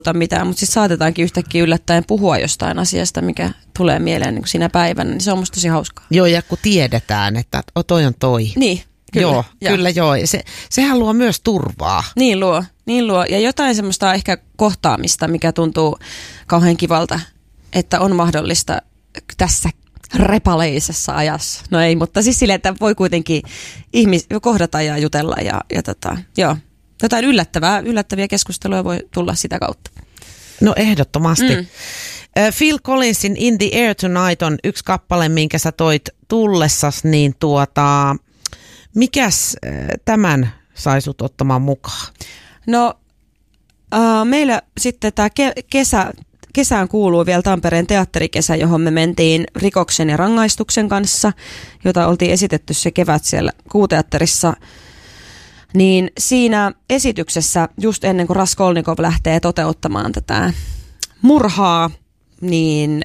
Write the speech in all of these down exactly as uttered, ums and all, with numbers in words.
mitään, mutta sitten saatetaankin yhtäkkiä yllättäen puhua jostain asiasta, mikä tulee mieleen niin kuin sinä päivänä, niin se on musta tosi hauskaa. Joo, ja kun tiedetään, että o, toi on toi. Niin, kyllä. Joo, ja. kyllä joo. Se, sehän luo myös turvaa. Niin luo, niin luo. Ja jotain semmoista ehkä kohtaamista, mikä tuntuu kauhean kivalta, että on mahdollista tässä repaleisessa ajassa. No ei, mutta siis silleen, että voi kuitenkin ihmis- kohdata ja jutella ja, ja tota, joo. Jotain yllättävää, yllättäviä keskusteluja voi tulla sitä kautta. No ehdottomasti. Mm. Phil Collinsin In the Air Tonight on yksi kappale, minkä sä toit tullessas, niin tuota, mikäs tämän sai sut ottamaan mukaan? No äh, meillä sitten tämä ke- kesä, kesään kuuluu vielä Tampereen teatterikesä, johon me mentiin Rikoksen ja rangaistuksen kanssa, jota oltiin esitetty se kevät siellä Kuuteatterissa. Niin siinä esityksessä, just ennen kuin Raskolnikov lähtee toteuttamaan tätä murhaa, niin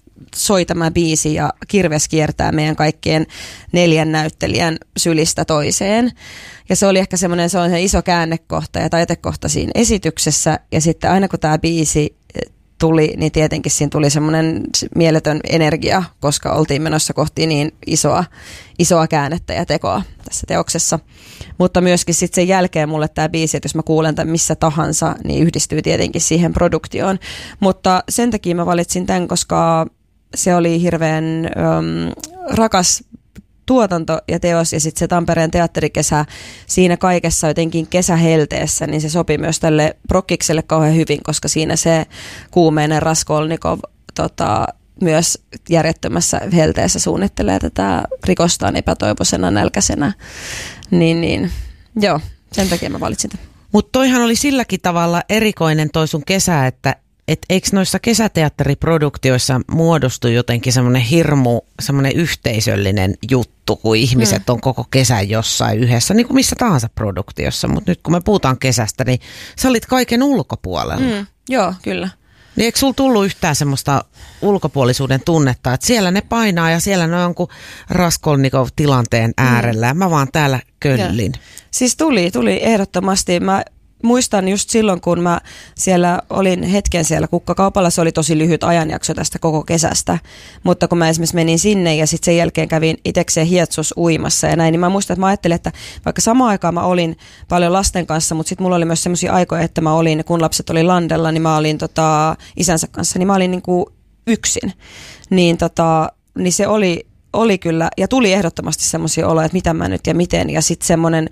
soi tämä biisi ja kirves kiertää meidän kaikkien neljän näyttelijän sylistä toiseen. Ja se oli ehkä semmoinen se on se iso käännekohta ja taitekohta siinä esityksessä. Ja sitten aina kun tämä biisi tuli, niin tietenkin siinä tuli semmoinen mieletön energia, koska oltiin menossa kohti niin isoa, isoa käännettä ja tekoa tässä teoksessa. Mutta myöskin sitten sen jälkeen mulle tämä biisi, että jos mä kuulen tämän missä tahansa, niin yhdistyy tietenkin siihen produktioon. Mutta sen takia mä valitsin tämän, koska se oli hirveän äm, rakas tuotanto ja teos ja sitten se Tampereen teatterikesä siinä kaikessa jotenkin kesähelteessä, niin se sopi myös tälle prokkikselle kauhean hyvin, koska siinä se kuumeinen Raskolnikov tota, myös järjettömässä helteessä suunnittelee tätä rikostaan epätoivoisena, nälkäisenä. Niin, niin. Joo, sen takia mä valitsin tämän. Mutta toihan oli silläkin tavalla erikoinen toi sun kesä, että et eikö noissa kesäteatteriproduktioissa muodostu jotenkin semmoinen hirmu, semmoinen yhteisöllinen juttu, kun ihmiset on koko kesän jossain yhdessä, niin kuin missä tahansa produktiossa. Mutta nyt kun me puhutaan kesästä, niin sä olit kaiken ulkopuolella. Mm, joo, kyllä. Niin eikö sulla tullut yhtään semmoista ulkopuolisuuden tunnetta, että siellä ne painaa ja siellä ne on jonkun Raskolnikov-tilanteen äärellä. Mm. Mä vaan täällä köllin. Ja. Siis tuli, tuli ehdottomasti. Mä muistan just silloin, kun mä siellä olin hetken siellä kukkakaupalla, se oli tosi lyhyt ajanjakso tästä koko kesästä, mutta kun mä esimerkiksi menin sinne ja sitten sen jälkeen kävin itsekseen Hietsus uimassa ja näin, niin mä muistan, että mä ajattelin, että vaikka samaan aikaan mä olin paljon lasten kanssa, mutta sitten mulla oli myös semmoisia aikoja, että mä olin, kun lapset oli landella, niin mä olin tota, isänsä kanssa, niin mä olin niin kuin yksin, niin, tota, niin se oli Oli kyllä, ja tuli ehdottomasti semmoisia oloja, että mitä mä nyt ja miten, ja sitten semmoinen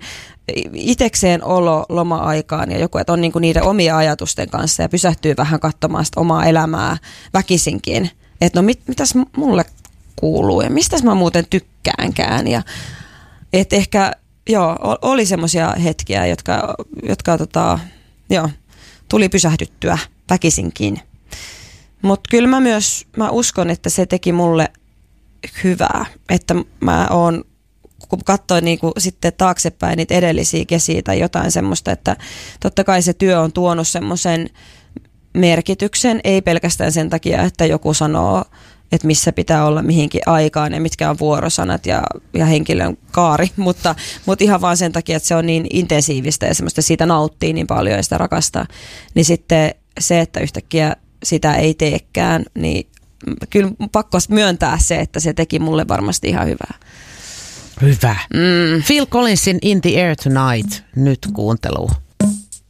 itekseen olo loma-aikaan ja joku, että on niinku niiden omia ajatusten kanssa ja pysähtyy vähän katsomaan sitä omaa elämää väkisinkin, että no mit, mitäs mulle kuuluu ja mistäs mä muuten tykkäänkään, ja että ehkä joo, oli semmoisia hetkiä, jotka, jotka tota, joo, tuli pysähdyttyä väkisinkin, mutta kyllä mä myös, mä uskon, että se teki mulle hyvää, että mä oon, kun katsoin niinku sitten taaksepäin niitä edellisiä kesiä tai jotain semmoista, että totta kai se työ on tuonut semmoisen merkityksen, ei pelkästään sen takia, että joku sanoo, että missä pitää olla mihinkin aikaan ja mitkä on vuorosanat ja, ja henkilön kaari, mutta, mutta ihan vaan sen takia, että se on niin intensiivistä ja semmoista siitä nauttii niin paljon ja sitä rakastaa, niin sitten se, että yhtäkkiä sitä ei teekään, niin kyllä pakko myöntää se, että se teki mulle varmasti ihan hyvää. Hyvä. Mm. Phil Collinsin In the Air Tonight nyt kuunteluun.